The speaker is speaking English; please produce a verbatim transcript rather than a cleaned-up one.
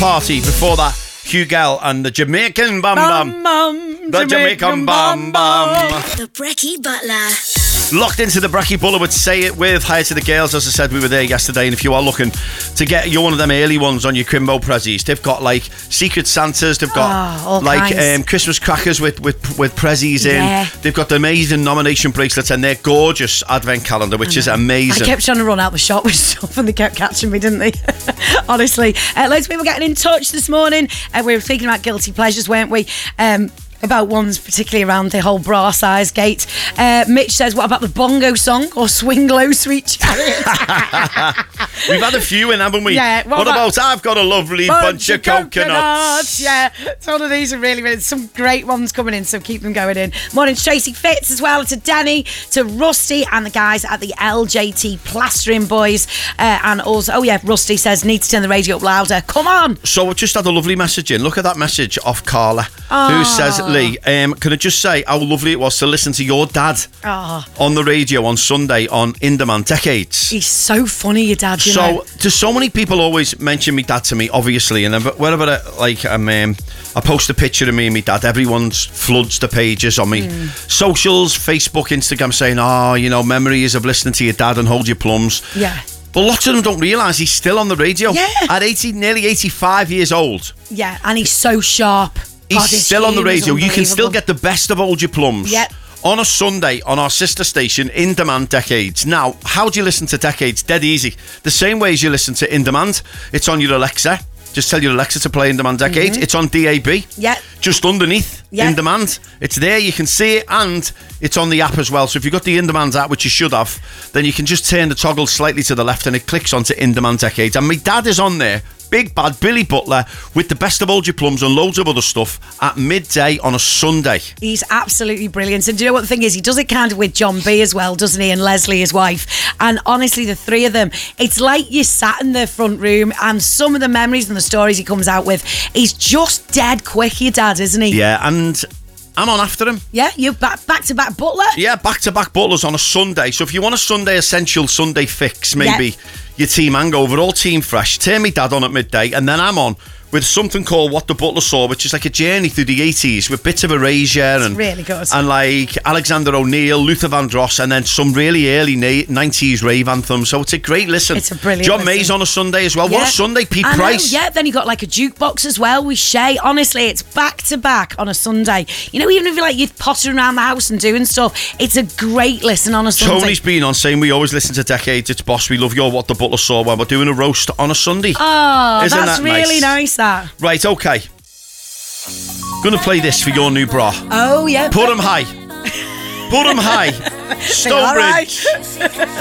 Party. Before that, Hugel and the Jamaican Bam Bam. Bum, bum, The Jamaican Bam Bam. The Brekkie Butler. Locked into the Brekkie Butler would Say It with Hi to the Girls. As I said, we were there yesterday, and if you are looking to get you're one of them early ones on your Crimbo prezzies, they've got like Secret Santas, they've got oh, like um, Christmas crackers with with, with prezzies in. Yeah. They've got the amazing nomination bracelets and their gorgeous advent calendar, which is amazing. I kept trying to run out the shop with stuff and they kept catching me, didn't they? Honestly. Uh, loads of people getting in touch this morning. Uh, we were thinking about guilty pleasures, weren't we? Um, about ones particularly around the whole bra size gate. Uh, Mitch says, what about the bongo song or Swing Low, Sweet Chariot? We've had a few in, haven't we? Yeah. What, what about, about I've got a lovely bunch, bunch of, of coconuts. coconuts? Yeah. So all of these are really, really, some great ones coming in, so keep them going in. Morning to Tracy Fitz as well, to Danny, to Rusty and the guys at the L J T Plastering Boys. Uh, and also, oh yeah, Rusty says, need to turn the radio up louder. Come on. So we just had a lovely message in. Look at that message off Carla, oh. who says, Lee, um, can I just say how lovely it was to listen to your dad oh. on the radio on Sunday on In Demand Decades. He's so funny, your dad, you so, know. There's so many people always mention me dad to me, obviously, and wherever I, like um, um, I post a picture of me and my dad, everyone floods the pages on me. Mm. Socials, Facebook, Instagram, saying, oh, you know, memories of listening to your dad and Hold Your Plums. Yeah. But lots of them don't realise he's still on the radio. Yeah. At eighty, nearly eighty-five years old. Yeah, and he's so sharp. He's God, still on the radio. You can still get the best of Hold Your Plums. Yep. On a Sunday on our sister station, In Demand Decades. Now, how do you listen to Decades? Dead easy. The same way as you listen to In Demand. It's on your Alexa. Just tell your Alexa to play In Demand Decades. Mm-hmm. It's on D A B. Yeah. Just underneath yeah. In Demand. It's there. You can see it, and it's on the app as well. So if you've got the In Demand app, which you should have, then you can just turn the toggle slightly to the left and it clicks onto In Demand Decades. And my dad is on there. Big bad Billy Butler with the best of Hold Your Plums and loads of other stuff at midday on a Sunday. He's absolutely brilliant. And do you know what the thing is? He does it kind of with John B as well, doesn't he? And Leslie, his wife. And honestly, the three of them, it's like you sat in the front room, and some of the memories and the stories he comes out with, he's just dead quick, your dad, isn't he? Yeah, and I'm on after him. Yeah, you back back to back Butler. Yeah, back to back Butlers on a Sunday. So if you want a Sunday essential Sunday fix, maybe yeah. your team hangover, all team fresh, turn me dad on at midday, and then I'm on with something called What the Butler Saw, which is like a journey through the eighties with bits of Erasure and really good. And like Alexander O'Neill, Luther Vandross, and then some really early nineties rave anthems. So it's a great listen. It's a brilliant John listen. May's on a Sunday as well. Yeah. What a Sunday, Pete I Price. Know, yeah, then you got like a jukebox as well with Shay. Honestly, it's back to back on a Sunday. You know, even if you're like you're pottering around the house and doing stuff, it's a great listen on a Sunday. Tony's been on saying we always listen to Decades. It's boss. We love your What the Butler Saw when we're doing a roast on a Sunday. Oh, Isn't that's that really nice? nice, that. Right, okay. Gonna play this for your new bra. Oh, yeah. Put 'em high. Put 'em high. Stonebridge.